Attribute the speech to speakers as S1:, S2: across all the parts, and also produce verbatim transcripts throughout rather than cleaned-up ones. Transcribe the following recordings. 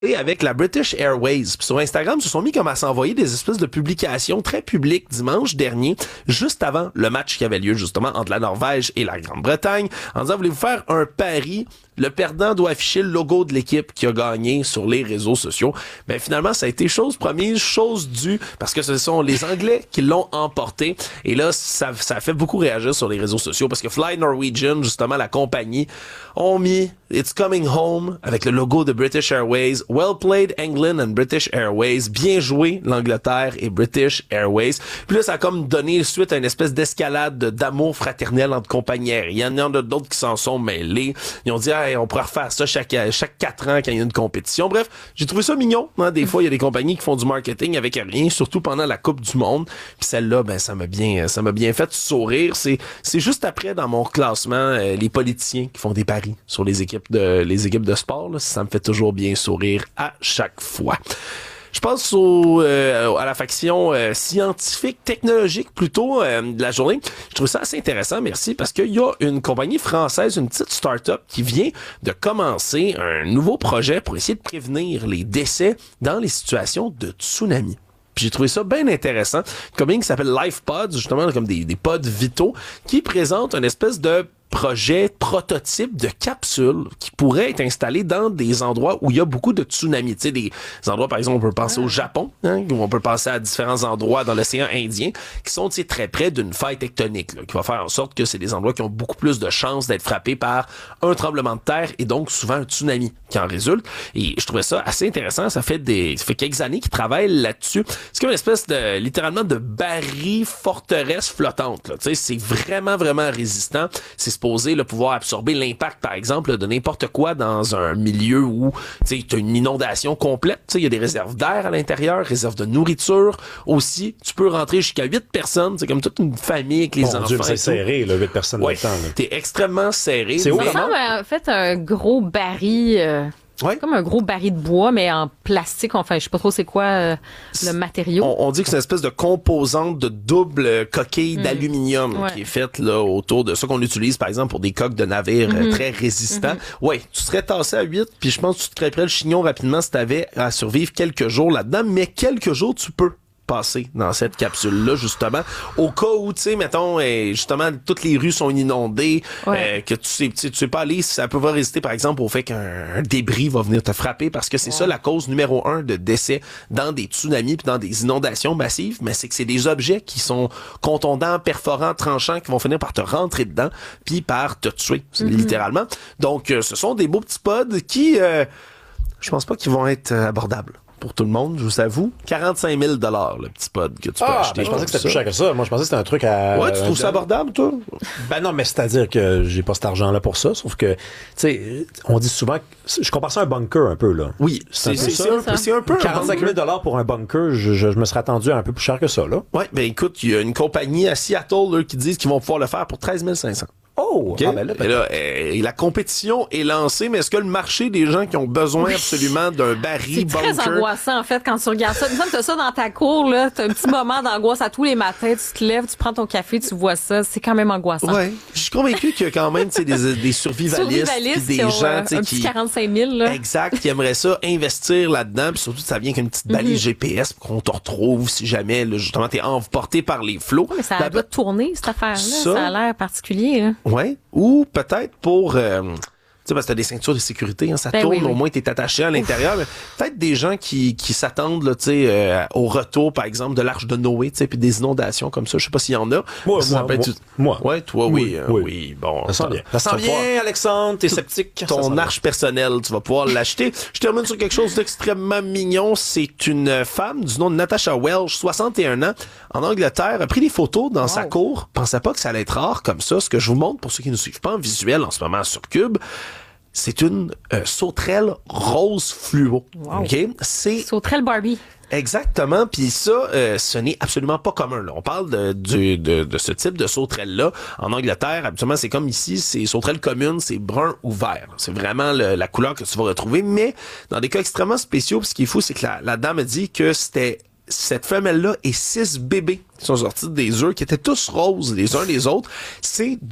S1: Et avec la British Airways. Puis sur Instagram, ils se sont mis comme à s'envoyer des espèces de publications très publiques dimanche dernier, juste avant le match qui avait lieu justement entre la Norvège et la Grande-Bretagne, en disant, voulez-vous faire un pari? Le perdant doit afficher le logo de l'équipe qui a gagné sur les réseaux sociaux. Ben finalement, ça a été chose promise, chose due, parce que ce sont les Anglais qui l'ont emporté. Et là, ça, ça a fait beaucoup réagir sur les réseaux sociaux, parce que Fly Norwegian, justement, la compagnie, ont mis It's Coming Home avec le logo de British Airways. Well played England and British Airways. Bien joué l'Angleterre et British Airways. Puis là, ça a comme donné suite à une espèce d'escalade d'amour fraternel entre compagnies aériennes. Il y en a d'autres qui s'en sont mêlés. Ils ont dit, hey, on pourrait refaire ça chaque, chaque quatre ans quand il y a une compétition. Bref, j'ai trouvé ça mignon. Hein? Des fois, il y a des compagnies qui font du marketing avec rien, surtout pendant la Coupe du Monde. Puis celle-là, ben, ça m'a bien, ça m'a bien fait sourire. C'est, c'est juste après, dans mon classement, euh, les politiciens qui font des paris sur les équipes de, les équipes de sport. Là. Ça me fait toujours bien sourire à chaque fois. Je pense au, euh, à la faction euh, scientifique, technologique plutôt euh, de la journée. Je trouve ça assez intéressant, merci, parce qu'il y a une compagnie française, une petite start-up qui vient de commencer un nouveau projet pour essayer de prévenir les décès dans les situations de tsunami. Puis j'ai trouvé ça bien intéressant. Une compagnie qui s'appelle LifePods, justement comme des, des pods vitaux, qui présente une espèce de projet prototype de capsule qui pourrait être installé dans des endroits où il y a beaucoup de tsunamis. Tu sais, des endroits, par exemple, on peut penser ah. au Japon, hein, où on peut penser à différents endroits dans l'océan Indien qui sont, tu sais, très près d'une faille tectonique, là, qui va faire en sorte que c'est des endroits qui ont beaucoup plus de chances d'être frappés par un tremblement de terre et donc souvent un tsunami qui en résulte. Et je trouvais ça assez intéressant. Ça fait des, ça fait quelques années qu'ils travaillent là-dessus. C'est comme une espèce de, littéralement, de baril forteresse flottante, là. Tu sais, c'est vraiment, vraiment résistant. C'est supposé là, pouvoir absorber l'impact, par exemple, là, de n'importe quoi dans un milieu où tu as une inondation complète. Il y a des réserves d'air à l'intérieur, réserves de nourriture aussi. Tu peux rentrer jusqu'à huit personnes. C'est comme toute une famille avec les
S2: Mon
S1: enfants.
S2: Dieu, c'est serré, là, huit personnes
S1: ouais.
S2: dans le temps.
S1: T'es extrêmement serré.
S2: C'est où,
S3: ça ressemble en fait un gros baril... Euh... Ouais. Comme un gros baril de bois, mais en plastique. Enfin, je sais pas trop c'est quoi euh, le matériau.
S1: On, on dit que c'est une espèce de composante de double coquille mmh. d'aluminium ouais. qui est faite là autour de ça qu'on utilise, par exemple, pour des coques de navires mmh. euh, très résistants. Mmh. Ouais, tu serais tassé à huit, puis je pense que tu te crêperais le chignon rapidement si t'avais à survivre quelques jours là-dedans, mais quelques jours, tu peux passer dans cette capsule-là, justement, au cas où, tu sais, mettons, eh, justement, toutes les rues sont inondées, ouais. euh, que tu sais, tu sais pas aller, ça peut pas résister, par exemple, au fait qu'un débris va venir te frapper, parce que c'est ouais. ça la cause numéro un de décès dans des tsunamis puis dans des inondations massives, mais c'est que c'est des objets qui sont contondants, perforants, tranchants, qui vont finir par te rentrer dedans, puis par te tuer, mm-hmm. littéralement. Donc, euh, ce sont des beaux petits pods qui, euh, je pense pas qu'ils vont être euh, abordables pour tout le monde, je vous avoue. quarante-cinq mille dollars le petit pod que tu peux
S2: ah,
S1: acheter.
S2: Ben, je pensais que c'était plus cher que ça. Moi, je pensais que c'était un truc à...
S1: Ouais, tu trouves ça abordable, toi?
S2: Ben non, mais c'est-à-dire que j'ai pas cet argent-là pour ça, sauf que, tu sais, on dit souvent... Que, je compare ça à un bunker, un peu, là.
S1: Oui, c'est, c'est, c'est, un, peu, c'est un peu...
S2: quarante-cinq mille dollars pour un bunker, je, je, je me serais attendu à un peu plus cher que ça, là.
S1: Ouais, ben écoute, il y a une compagnie à Seattle là, qui disent qu'ils vont pouvoir le faire pour treize mille cinq cents.
S2: Oh!
S1: Okay. Ah ben là, ben là euh, la compétition est lancée, mais est-ce que le marché des gens qui ont besoin oui. absolument d'un baril bunker...
S3: C'est très angoissant, en fait, quand tu regardes ça. Tu as ça dans ta cour, là, t'as un petit moment d'angoisse à tous les matins, tu te lèves, tu prends ton café, tu vois ça, c'est quand même angoissant.
S1: Ouais. Je suis convaincu qu'il y a quand même des, des survivalistes,
S3: survivalistes
S1: des
S3: qui ont,
S1: gens
S3: euh,
S1: qui...
S3: un petit quarante-cinq mille, là.
S1: Exact, qui aimeraient ça, investir là-dedans, puis surtout, ça vient avec une petite balise mm-hmm. G P S pour qu'on te retrouve si jamais, là, justement, t'es emporté par les flots.
S3: Ouais, mais ça doit tourner, cette affaire-là.
S1: Ça,
S3: ça a l'air particulier, là.
S1: Ouais. Ou peut-être pour... Euh, tu sais, parce que t'as des ceintures de sécurité, hein, ça ben tourne, oui, oui. au moins t'es attaché à l'intérieur. Mais peut-être des gens qui, qui s'attendent, là, tu sais, euh, au retour, par exemple, de l'Arche de Noé, tu sais, puis des inondations comme ça. Je sais pas s'il y en a.
S2: Moi,
S1: ça
S2: moi,
S1: être...
S2: moi.
S1: Ouais, toi, oui. Oui, euh,
S2: oui.
S1: oui. Bon.
S2: Ça sent bien. Ça sent bien, Alexandre, t'es sceptique.
S1: Ton arche personnelle, tu vas pouvoir l'acheter. Je termine sur quelque chose d'extrêmement mignon. C'est une femme du nom de Natasha Welch, soixante et un ans, en Angleterre, a pris des photos dans wow. sa cour. Pensais pas que ça allait être rare comme ça. Ce que je vous montre, pour ceux qui ne suivent pas en visuel en ce moment sur Cube, c'est une euh, sauterelle rose fluo.
S3: Wow.
S1: Okay? C'est
S3: sauterelle Barbie.
S1: Exactement, puis ça, euh, ce n'est absolument pas commun. Là. On parle de, de, de, de ce type de sauterelle-là. En Angleterre, habituellement, c'est comme ici, c'est sauterelle commune, c'est brun ou vert. C'est vraiment le, la couleur que tu vas retrouver, mais dans des cas extrêmement spéciaux, ce qui est fou, c'est que la, la dame a dit que c'était cette femelle-là et six bébés qui sont sortis des œufs, qui étaient tous roses les uns les autres. C'est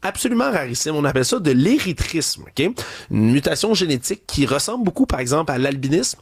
S1: absolument rarissime. On appelle ça de l'érythrisme, ok? Une mutation génétique qui ressemble beaucoup, par exemple, à l'albinisme.